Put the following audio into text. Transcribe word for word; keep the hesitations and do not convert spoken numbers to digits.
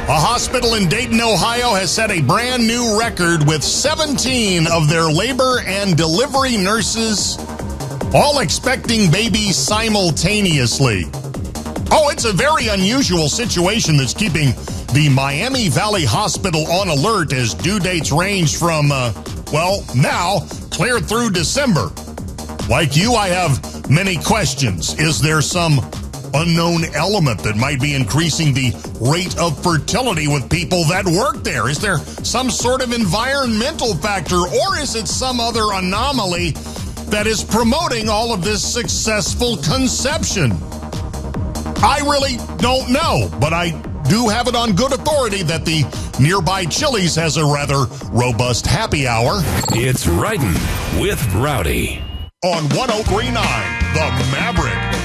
A hospital in Dayton, Ohio has set a brand new record with seventeen of their labor and delivery nurses all expecting babies simultaneously. Oh, it's a very unusual situation that's keeping the Miami Valley Hospital on alert as due dates range from, uh, well, now clear through December. Like you, I have many questions. Is there some unknown element that might be increasing the rate of fertility with people that work there? Is there some sort of environmental factor, or is it some other anomaly that is promoting all of this successful conception? I really don't know, but I do have it on good authority that the nearby Chili's has a rather robust happy hour. It's Riding with Rowdy on one oh three point nine The Maverick.